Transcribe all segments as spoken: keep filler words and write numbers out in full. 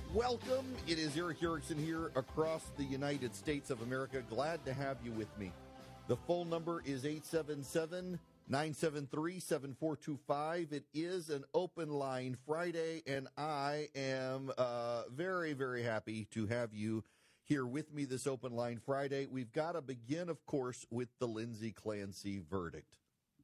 Welcome. It is Erick Erickson here across the United States of America. Glad to have you with me. The phone number is eight seven seven, nine seven three, seven four two five. It is an open line Friday, and I am uh, very, very happy to have you here with me this open line Friday. We've got to begin, of course, with the Lindsay Clancy verdict.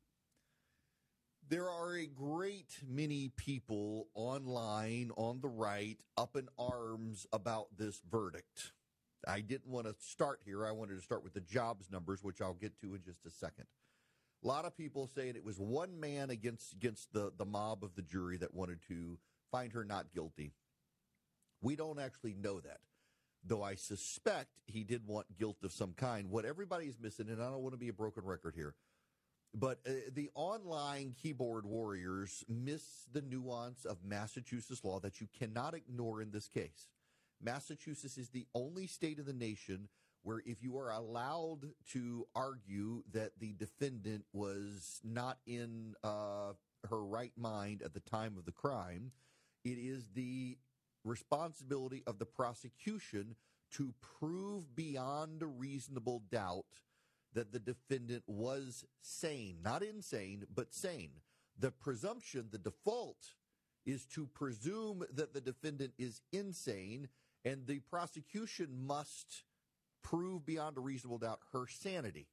There are a great many people online, on the right, up in arms about this verdict. I didn't want to start here. I wanted to start with the jobs numbers, which I'll get to in just a second. A lot of people saying it was one man against against the, the mob of the jury that wanted to find her not guilty. We don't actually know that, though I suspect he did want guilt of some kind. What everybody's missing, and I don't want to be a broken record here, but uh, the online keyboard warriors miss the nuance of Massachusetts law that you cannot ignore in this case. Massachusetts is the only state in the nation where if you are allowed to argue that the defendant was not in uh, her right mind at the time of the crime, it is the responsibility of the prosecution to prove beyond a reasonable doubt that the defendant was sane, not insane, but sane. The presumption, the default, is to presume that the defendant is insane, and the prosecution must prove beyond a reasonable doubt her sanity.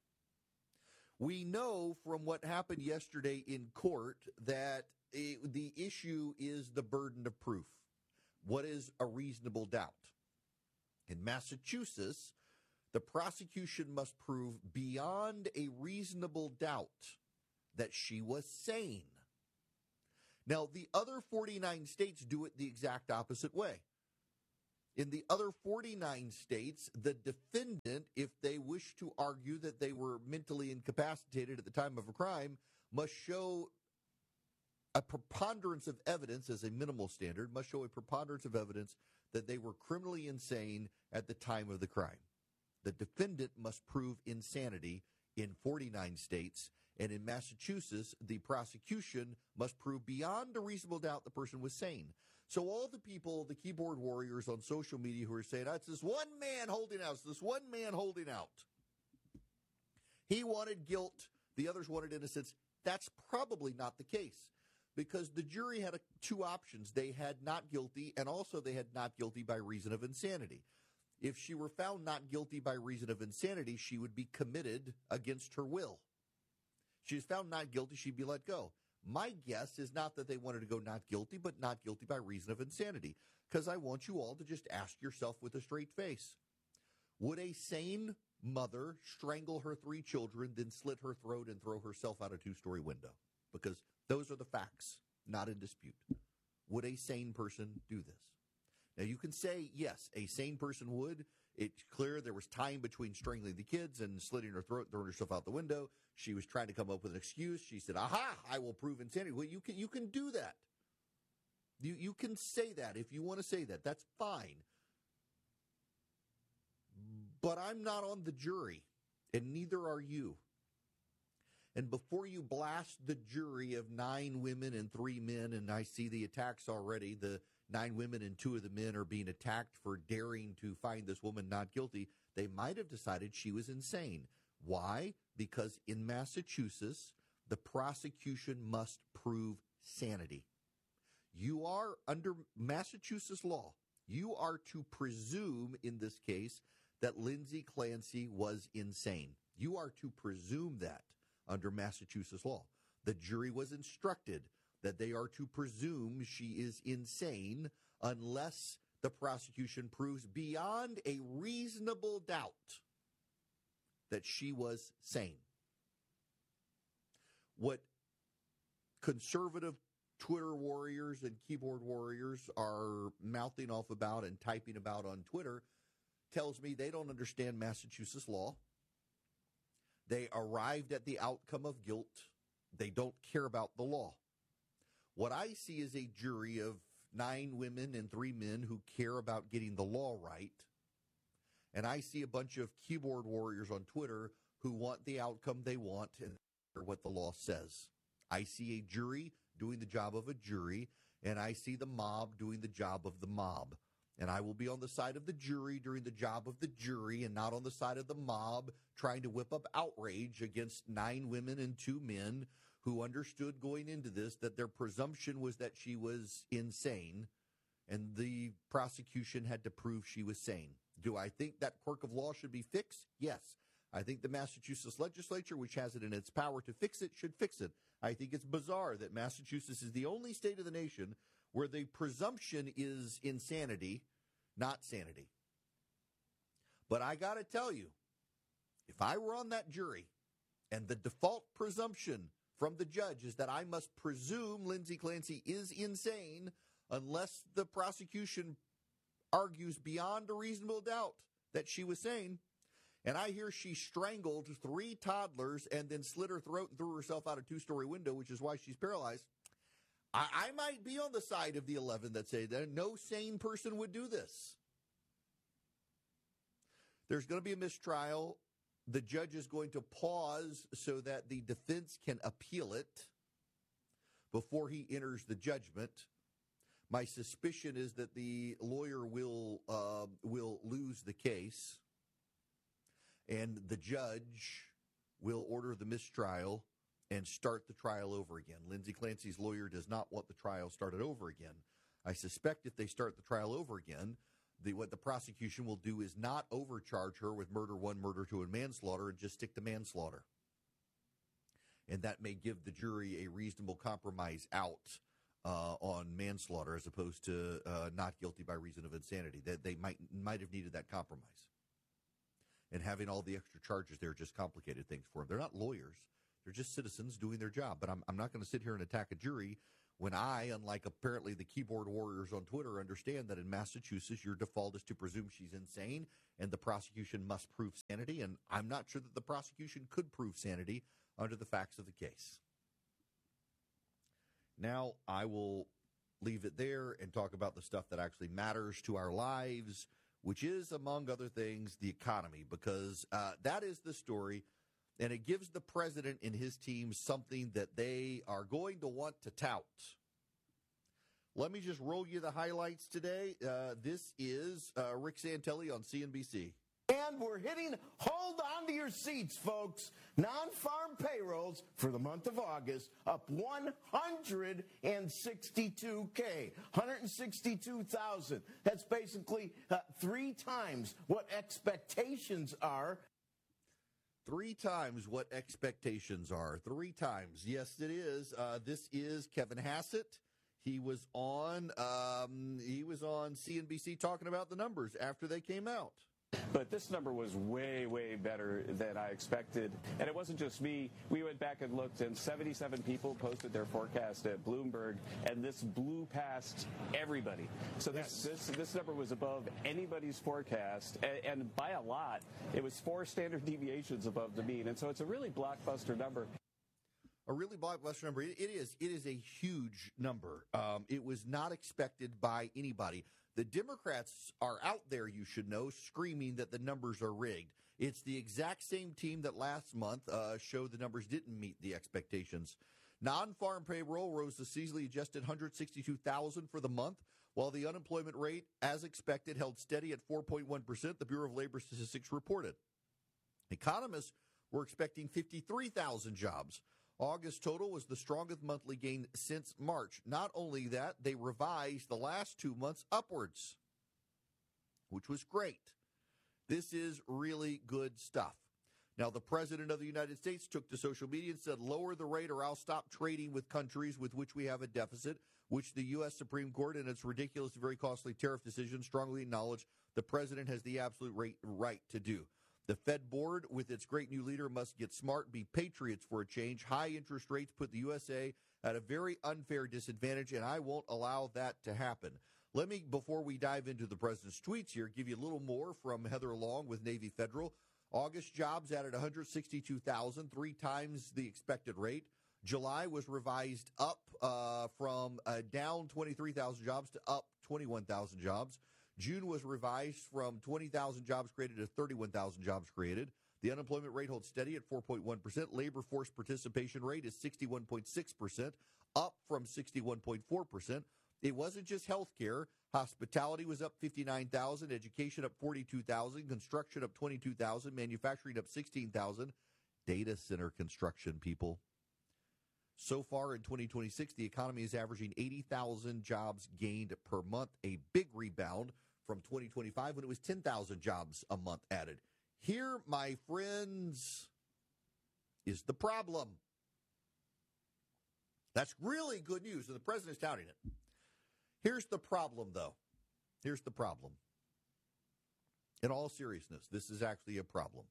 We know from what happened yesterday in court that it, the issue is the burden of proof. What is a reasonable doubt? In Massachusetts, the prosecution must prove beyond a reasonable doubt that she was sane. Now, the other forty-nine states do it the exact opposite way. In the other forty-nine states, the defendant, if they wish to argue that they were mentally incapacitated at the time of a crime, must show a preponderance of evidence as a minimal standard, must show a preponderance of evidence that they were criminally insane at the time of the crime. The defendant must prove insanity in forty-nine states, and in Massachusetts, the prosecution must prove beyond a reasonable doubt the person was sane. So all the people, the keyboard warriors on social media who are saying, oh, it's this one man holding out, it's this one man holding out. He wanted guilt, the others wanted innocence. That's probably not the case, because the jury had a, two options. They had not guilty, and also they had not guilty by reason of insanity. If she were found not guilty by reason of insanity, she would be committed against her will. She was found not guilty, she'd be let go. My guess is not that they wanted to go not guilty, but not guilty by reason of insanity. Because I want you all to just ask yourself with a straight face, would a sane mother strangle her three children, then slit her throat and throw herself out a two-story window? Because those are the facts, not in dispute. Would a sane person do this? Now, you can say, yes, a sane person would. It's clear there was time between strangling the kids and slitting her throat, throwing herself out the window. She was trying to come up with an excuse. She said, aha, I will prove insanity. Well, you can you can do that. You, you can say that if you want to say that. That's fine. But I'm not on the jury, and neither are you. And before you blast the jury of nine women and three men, and I see the attacks already, the nine women and two of the men are being attacked for daring to find this woman not guilty, they might have decided she was insane. Why? Because in Massachusetts, the prosecution must prove sanity. You are, under Massachusetts law, you are to presume in this case that Lindsay Clancy was insane. You are to presume that under Massachusetts law. The jury was instructed that they are to presume she is insane unless the prosecution proves beyond a reasonable doubt that she was sane. What conservative Twitter warriors and keyboard warriors are mouthing off about and typing about on Twitter tells me they don't understand Massachusetts law. They arrived at the outcome of guilt. They don't care about the law. What I see is a jury of nine women and three men who care about getting the law right. And I see a bunch of keyboard warriors on Twitter who want the outcome they want and what the law says. I see a jury doing the job of a jury, and I see the mob doing the job of the mob. And I will be on the side of the jury doing the job of the jury and not on the side of the mob trying to whip up outrage against nine women and two men who understood going into this that their presumption was that she was insane and the prosecution had to prove she was sane. Do I think that quirk of law should be fixed? Yes. I think the Massachusetts legislature, which has it in its power to fix it, should fix it. I think it's bizarre that Massachusetts is the only state of the nation where the presumption is insanity, not sanity. But I got to tell you, if I were on that jury and the default presumption from the judge is that I must presume Lindsay Clancy is insane unless the prosecution argues beyond a reasonable doubt that she was sane, and I hear she strangled three toddlers and then slit her throat and threw herself out a two-story window, which is why she's paralyzed, I, I might be on the side of the eleven that say that no sane person would do this. There's going to be a mistrial. The judge is going to pause so that the defense can appeal it before he enters the judgment. My suspicion is that the lawyer will uh, will lose the case, and the judge will order the mistrial and start the trial over again. Lindsay Clancy's lawyer does not want the trial started over again. I suspect if they start the trial over again, the, what the prosecution will do is not overcharge her with murder one, murder two, and manslaughter and just stick to manslaughter. And that may give the jury a reasonable compromise out uh, on manslaughter as opposed to uh, not guilty by reason of insanity. That they might might have needed that compromise. And having all the extra charges there just complicated things for them. They're not lawyers. They're just citizens doing their job. But I'm, I'm not going to sit here and attack a jury when I, unlike apparently the keyboard warriors on Twitter, understand that in Massachusetts your default is to presume she's insane and the prosecution must prove sanity. And I'm not sure that the prosecution could prove sanity under the facts of the case. Now I will leave it there and talk about the stuff that actually matters to our lives, which is, among other things, the economy, because uh, that is the story, and it gives the president and his team something that they are going to want to tout. Let me just roll you the highlights today. Uh, this is uh, Rick Santelli on C N B C. And we're hitting, hold on to your seats, folks. Non-farm payrolls for the month of August up one hundred sixty-two K, one hundred sixty-two thousand. That's basically uh, three times what expectations are. Three times what expectations are. Three times. Yes, it is. Uh, this is Kevin Hassett. He was on. Um, he was on C N B C talking about the numbers after they came out. But this number was way, way better than I expected. And it wasn't just me. We went back and looked, and seventy-seven people posted their forecast at Bloomberg, and this blew past everybody. So this this, this number was above anybody's forecast, and, and by a lot. It was four standard deviations above the mean. And so it's a really blockbuster number. A really blockbuster number. It, it is. It is a huge number. Um, it was not expected by anybody. The Democrats are out there, you should know, screaming that the numbers are rigged. It's the exact same team that last month uh, showed the numbers didn't meet the expectations. Non-farm payroll rose to seasonally adjusted one hundred sixty-two thousand for the month, while the unemployment rate, as expected, held steady at four point one percent, the Bureau of Labor Statistics reported. Economists were expecting fifty-three thousand jobs. August total was the strongest monthly gain since March. Not only that, they revised the last two months upwards, which was great. This is really good stuff. Now, the President of the United States took to social media and said, lower the rate or I'll stop trading with countries with which we have a deficit, which the U S Supreme Court in its ridiculous and very costly tariff decision strongly acknowledged the President has the absolute right, right to do. The Fed board, with its great new leader, must get smart, be patriots for a change. High interest rates put the U S A at a very unfair disadvantage, and I won't allow that to happen. Let me, before we dive into the president's tweets here, give you a little more from Heather Long with Navy Federal. August jobs added one hundred sixty-two thousand, three times the expected rate. July was revised up uh, from uh, down twenty-three thousand jobs to up twenty-one thousand jobs. June was revised from twenty thousand jobs created to thirty-one thousand jobs created. The unemployment rate holds steady at four point one percent. Labor force participation rate is sixty-one point six percent, up from sixty-one point four percent. It wasn't just healthcare. Hospitality was up fifty-nine thousand, education up forty-two thousand, construction up twenty-two thousand, manufacturing up sixteen thousand, data center construction, people. So far in twenty twenty-six, the economy is averaging eighty thousand jobs gained per month, a big rebound from twenty twenty-five when it was ten thousand jobs a month added. Here, my friends, is the problem. That's really good news, and the president's touting it. Here's the problem, though. Here's the problem. In all seriousness, this is actually a problem.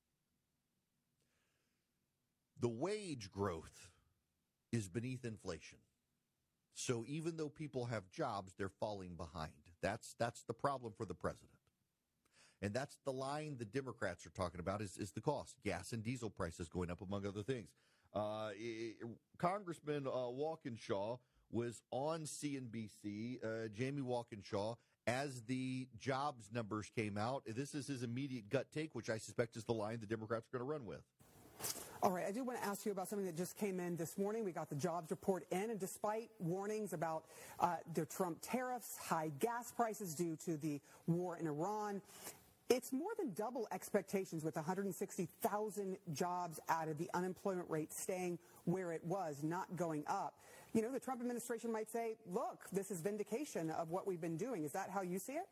The wage growth is beneath inflation. So even though people have jobs, they're falling behind. That's that's the problem for the president. And that's the line the Democrats are talking about is, is the cost. Gas and diesel prices going up, among other things. Uh, it, Congressman uh, Walkinshaw was on C N B C, uh, Jamie Walkinshaw, as the jobs numbers came out. This is his immediate gut take, which I suspect is the line the Democrats are going to run with. All right, I do want to ask you about something that just came in this morning. We got the jobs report in, and despite warnings about uh, the Trump tariffs, high gas prices due to the war in Iran, it's more than double expectations with one hundred sixty thousand jobs added, the unemployment rate staying where it was, not going up. You know, the Trump administration might say, look, this is vindication of what we've been doing. Is that how you see it?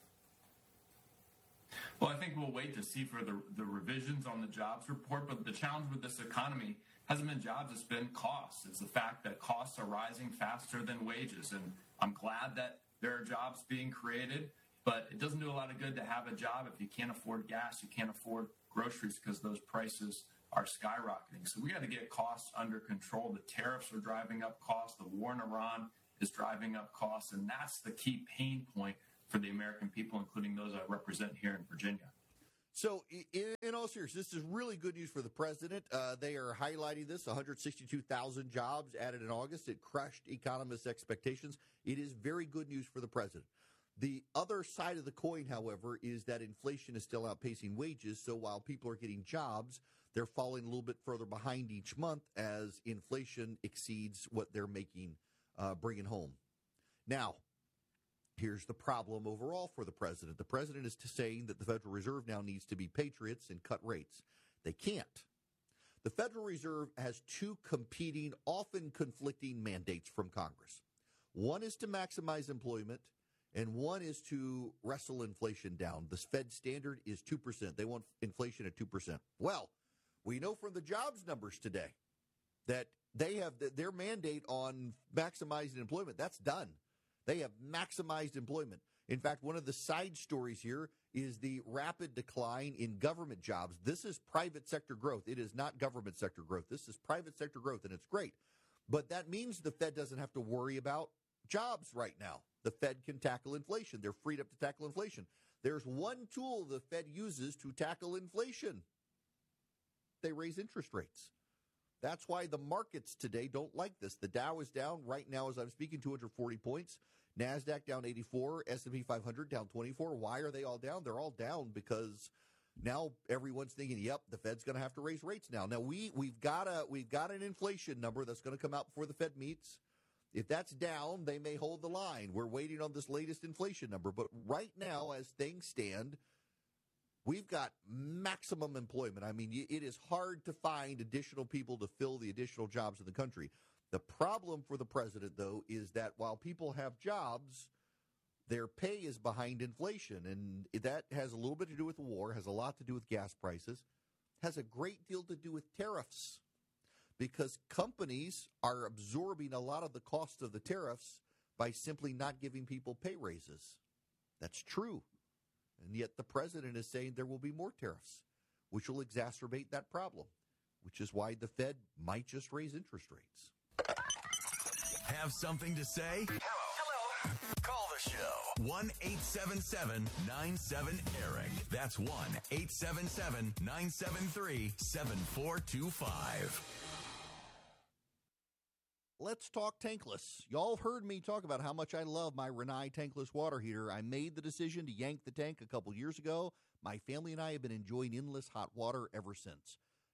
Well, I think we'll wait to see for the, the revisions on the jobs report, but the challenge with this economy hasn't been jobs, it's been costs. It's the fact that costs are rising faster than wages, and I'm glad that there are jobs being created, but it doesn't do a lot of good to have a job if you can't afford gas, you can't afford groceries because those prices are skyrocketing. So we got to get costs under control. The tariffs are driving up costs. The war in Iran is driving up costs, and that's the key pain point for the American people, including those I represent here in Virginia. So, in, in all seriousness, this is really good news for the president. Uh, they are highlighting this, one hundred sixty-two thousand jobs added in August. It crushed economists' expectations. It is very good news for the president. The other side of the coin, however, is that inflation is still outpacing wages. So while people are getting jobs, they're falling a little bit further behind each month as inflation exceeds what they're making, uh, bringing home. Now, here's the problem overall for the president. The president is saying that the Federal Reserve now needs to be patriots and cut rates. They can't. The Federal Reserve has two competing, often conflicting mandates from Congress. One is to maximize employment, and one is to wrestle inflation down. The Fed standard is two percent. They want inflation at two percent. Well, we know from the jobs numbers today that they have their mandate on maximizing employment. That's done. They have maximized employment. In fact, one of the side stories here is the rapid decline in government jobs. This is private sector growth. It is not government sector growth. This is private sector growth, and it's great. But that means the Fed doesn't have to worry about jobs right now. The Fed can tackle inflation. They're freed up to tackle inflation. There's one tool the Fed uses to tackle inflation. They raise interest rates. That's why the markets today don't like this. The Dow is down right now as I'm speaking, two hundred forty points. NASDAQ down eighty-four, S and P five hundred down twenty-four. Why are they all down? They're all down because now everyone's thinking, yep, the Fed's going to have to raise rates now. Now, we, we've got a we've got an inflation number that's going to come out before the Fed meets. If that's down, they may hold the line. We're waiting on this latest inflation number. But right now, as things stand, we've got maximum employment. I mean, it is hard to find additional people to fill the additional jobs in the country. The problem for the president, though, is that while people have jobs, their pay is behind inflation. And that has a little bit to do with the war, has a lot to do with gas prices, has a great deal to do with tariffs. Because companies are absorbing a lot of the cost of the tariffs by simply not giving people pay raises. That's true. And yet the president is saying there will be more tariffs, which will exacerbate that problem, which is why the Fed might just raise interest rates. Have something to say? Hello. Hello. Call the show. one eight seven seven nine seven Eric. That's one eight seven seven nine seven three seven four two five. Let's talk tankless. Y'all have heard me talk about how much I love my Rinnai tankless water heater. I made the decision to yank the tank a couple years ago. My family and I have been enjoying endless hot water ever since.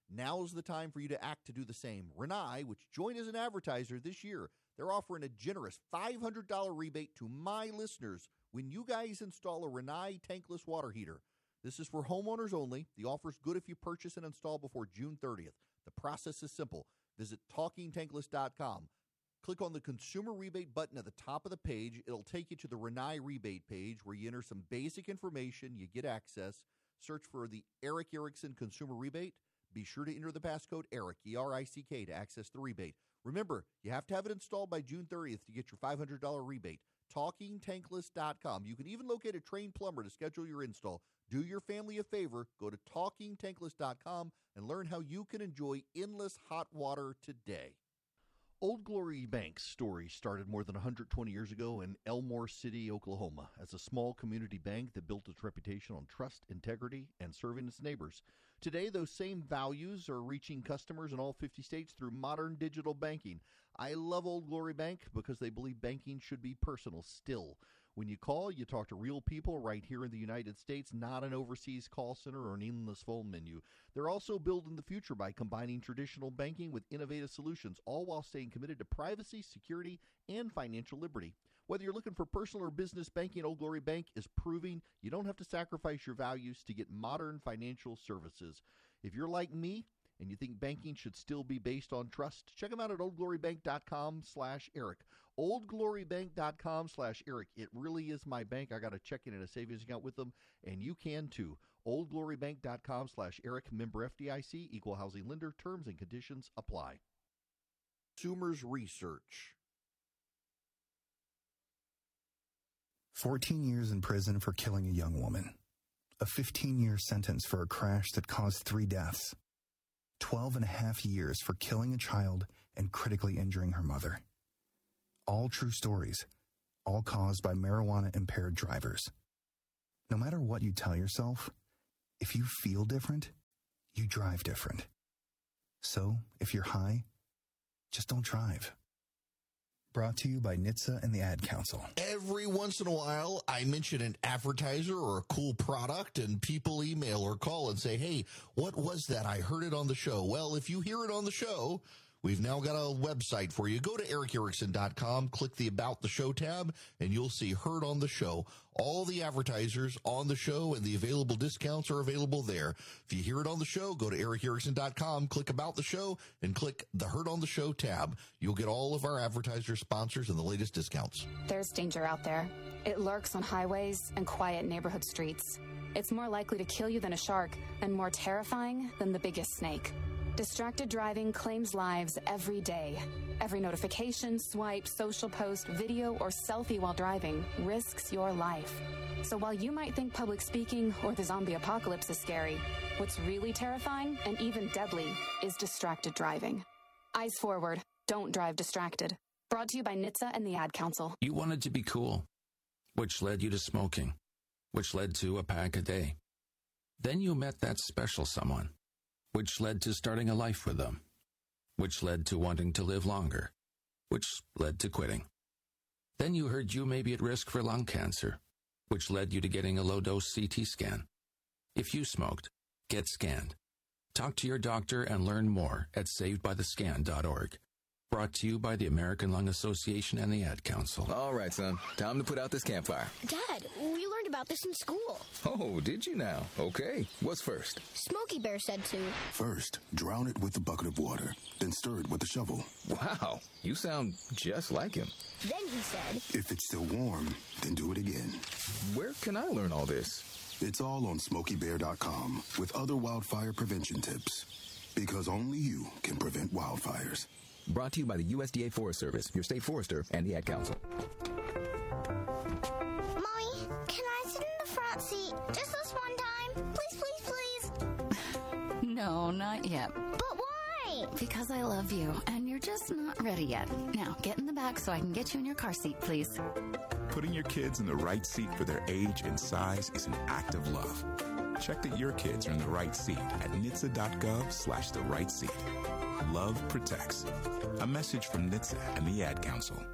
Now's the time for you to act to do the same. Rinnai, which joined as an advertiser this year, they're offering a generous five hundred dollars rebate to my listeners when you guys install a Rinnai tankless water heater. This is for homeowners only. The offer's good if you purchase and install before June thirtieth. The process is simple. Visit talking tankless dot com. Click on the consumer rebate button at the top of the page. It'll take you to the Rinnai rebate page where you enter some basic information. You get access. Search for the Eric Erickson consumer rebate. Be sure to enter the passcode ERIC, E R I C K, to access the rebate. Remember, you have to have it installed by June thirtieth to get your five hundred dollars rebate. talking tankless dot com. You can even locate a trained plumber to schedule your install. Do your family a favor. Go to talking tankless dot com and learn how you can enjoy endless hot water today. Old Glory Bank's story started more than one hundred twenty years ago in Elmore City, Oklahoma, as a small community bank that built its reputation on trust, integrity, and serving its neighbors. Today, those same values are reaching customers in all fifty states through modern digital banking. I love Old Glory Bank because they believe banking should be personal still. When you call, you talk to real people right here in the United States, not an overseas call center or an endless phone menu. They're also building the future by combining traditional banking with innovative solutions, all while staying committed to privacy, security, and financial liberty. Whether you're looking for personal or business banking, Old Glory Bank is proving you don't have to sacrifice your values to get modern financial services. If you're like me, and you think banking should still be based on trust, check them out at oldglorybank.com slash Eric. oldglorybank.com slash Eric. It really is my bank. I got a checking and a savings account with them, and you can too. oldglorybank.com slash Eric. Member F D I C, Equal Housing Lender. Terms and conditions apply. Consumers Research. fourteen years in prison for killing a young woman. A fifteen-year sentence for a crash that caused three deaths. twelve and a half years for killing a child and critically injuring her mother. All true stories, all caused by marijuana-impaired drivers. No matter what you tell yourself, if you feel different, you drive different. So, if you're high, just don't drive. Brought to you by N H T S A and the Ad Council. Every once in a while, I mention an advertiser or a cool product, and people email or call and say, hey, what was that? I heard it on the show. Well, if you hear it on the show, we've now got a website for you. Go to eric erickson dot com, click the About the Show tab, and you'll see Heard on the Show. All the advertisers on the show and the available discounts are available there. If you hear it on the show, go to eric erickson dot com, click About the Show, and click the Heard on the Show tab. You'll get all of our advertiser sponsors and the latest discounts. There's danger out there. It lurks on highways and quiet neighborhood streets. It's more likely to kill you than a shark and more terrifying than the biggest snake. Distracted driving claims lives every day. Every notification, swipe, social post, video, or selfie while driving risks your life. So while you might think public speaking or the zombie apocalypse is scary, what's really terrifying and even deadly is distracted driving. Eyes forward. Don't drive distracted. Brought to you by N H T S A and the Ad Council. You wanted to be cool, which led you to smoking, which led to a pack a day. Then you met that special someone, which led to starting a life with them, which led to wanting to live longer, which led to quitting. Then you heard you may be at risk for lung cancer, which led you to getting a low-dose C T scan. If you smoked, get scanned. Talk to your doctor and learn more at saved by the scan dot org. Brought to you by the American Lung Association and the Ad Council. All right, son. Time to put out this campfire. Dad, we learned about this in school. Oh, did you now? Okay. What's first? Smokey Bear said to. First, drown it with a bucket of water, then stir it with a shovel. Wow, you sound just like him. Then he said, if it's still warm, then do it again. Where can I learn all this? It's all on smokey bear dot com with other wildfire prevention tips. Because only you can prevent wildfires. Brought to you by the U S D A Forest Service, your state forester, and the Ad Council. Mommy, can I sit in the front seat just this one time? Please, please, please. No, not yet. But why? Because I love you, and you're just not ready yet. Now, get in the back so I can get you in your car seat, please. Putting your kids in the right seat for their age and size is an act of love. Check that your kids are in the right seat at N H T S A dot gov slash the right seat. Love protects. A message from N H T S A and the Ad Council.